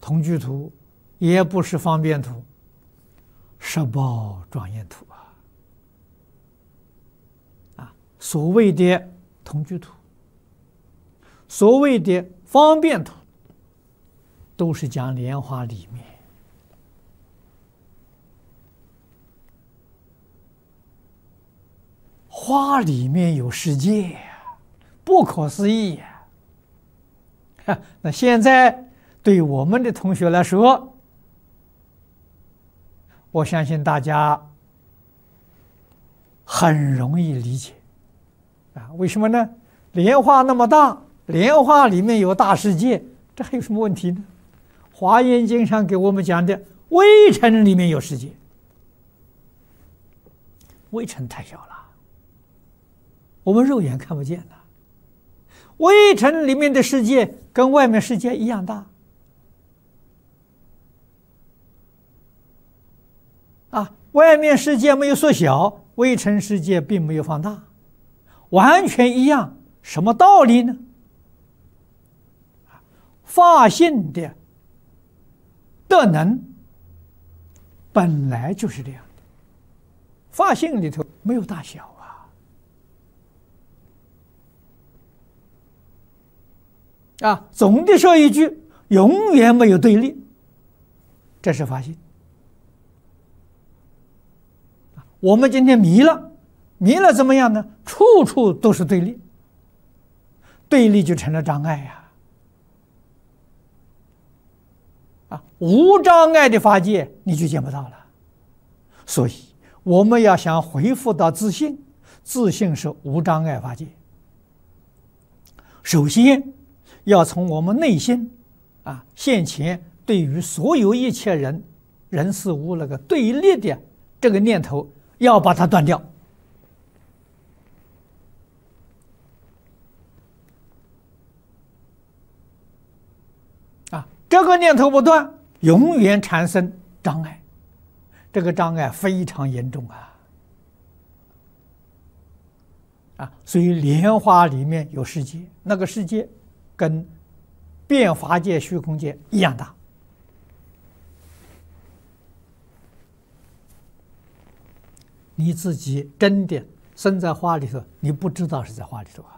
同居图，也不是方便图，十报庄严图所谓的同居图，所谓的方便图，都是讲莲花里面。花里面有世界，不可思议呀！那现在对我们的同学来说，我相信大家很容易理解为什么呢？莲花那么大，莲花里面有大世界，这还有什么问题呢？华严经上给我们讲的微尘里面有世界，微尘太小了，我们肉眼看不见的。微尘里面的世界跟外面世界一样大外面世界没有缩小，微尘世界并没有放大，完全一样。什么道理呢？法性的德能本来就是这样的，法性里头没有大小总的说一句，永远没有对立，这是法性。我们今天迷了怎么样呢？处处都是对立，对立就成了障碍无障碍的法界你就见不到了。所以我们要想恢复到自信，自信是无障碍法界。首先要从我们内心现前对于所有一切人事物那个对立的这个念头，要把它断掉这个念头不断，永远产生障碍，这个障碍非常严重所以莲花里面有世界，那个世界跟变法界、虚空界一样大。你自己真的身在花里头，你不知道是在花里头